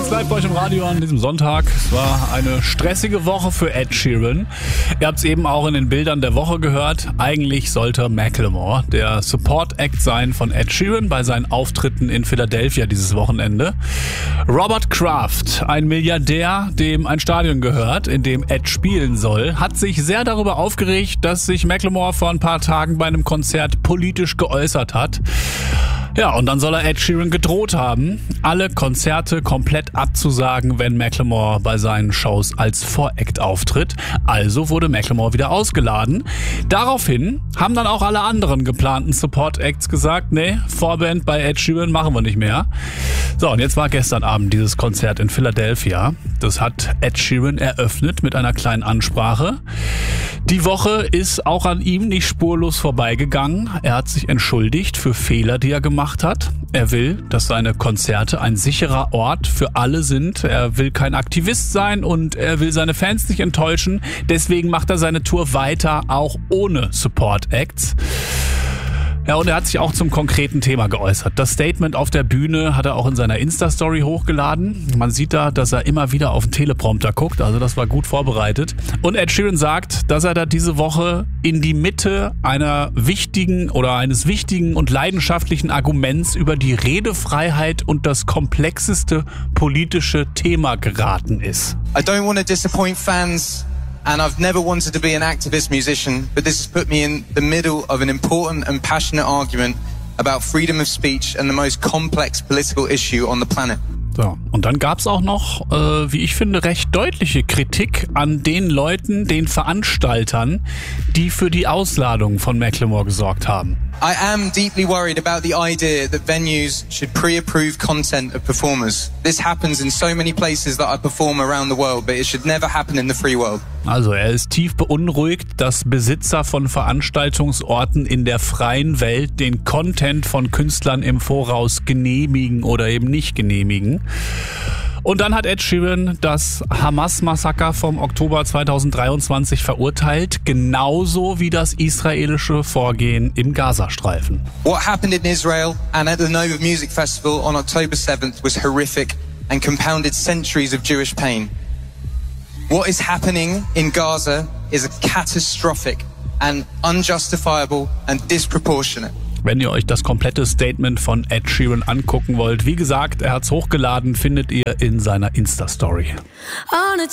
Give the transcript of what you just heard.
jetzt live bei euch im Radio an diesem Sonntag. Es war eine stressige Woche für Ed Sheeran. Ihr habt es eben auch in den Bildern der Woche gehört. Eigentlich sollte Macklemore der Support-Act sein von Ed Sheeran bei seinen Auftritten in Philadelphia dieses Wochenende. Robert Kraft, ein Milliardär, dem ein Stadion gehört, in dem Ed spielen soll, hat sich sehr darüber aufgeregt, dass sich Macklemore vor ein paar Tagen bei einem Konzert politisch geäußert hat. Ja, und dann soll er Ed Sheeran gedroht haben, alle Konzerte komplett abzusagen, wenn Macklemore bei seinen Shows als Voract auftritt. Also wurde Macklemore wieder ausgeladen. Daraufhin haben dann auch alle anderen geplanten Support-Acts gesagt, nee, Vorband bei Ed Sheeran machen wir nicht mehr. So, und jetzt war gestern Abend dieses Konzert in Philadelphia. Das hat Ed Sheeran eröffnet mit einer kleinen Ansprache. Die Woche ist auch an ihm nicht spurlos vorbeigegangen. Er hat sich entschuldigt für Fehler, die er gemacht hat. Er will, dass seine Konzerte ein sicherer Ort für alle sind. Er will kein Aktivist sein und er will seine Fans nicht enttäuschen. Deswegen macht er seine Tour weiter, auch ohne Support-Acts. Ja, und er hat sich auch zum konkreten Thema geäußert. Das Statement auf der Bühne hat er auch in seiner Insta-Story hochgeladen. Man sieht da, dass er immer wieder auf den Teleprompter guckt, also das war gut vorbereitet. Und Ed Sheeran sagt, dass er da diese Woche in die Mitte eines wichtigen und leidenschaftlichen Arguments über die Redefreiheit und das komplexeste politische Thema geraten ist. I don't want to disappoint fans. And I've never wanted to be an activist musician, but this has put me in the middle of an important and passionate argument about freedom of speech and the most complex political issue on the planet. So, und dann gab's auch noch, wie ich finde, recht deutliche Kritik an den Leuten, den Veranstaltern, die für die Ausladung von Macklemore gesorgt haben. I am deeply worried about the idea that venues should pre-approve content of performers. This happens in so many places that I perform around the world, but it should never happen in the free world. Also er ist tief beunruhigt, dass Besitzer von Veranstaltungsorten in der freien Welt den Content von Künstlern im Voraus genehmigen oder eben nicht genehmigen. Und dann hat Ed Sheeran das Hamas-Massaker vom Oktober 2023 verurteilt, genauso wie das israelische Vorgehen im Gazastreifen. What happened in Israel and at the Nova Music Festival on October 7th was horrific and compounded centuries of Jewish pain. What is happening in Gaza is catastrophic and unjustifiable and disproportionate. Wenn ihr euch das komplette Statement von Ed Sheeran angucken wollt, wie gesagt, er hat's hochgeladen, findet ihr in seiner Insta-Story.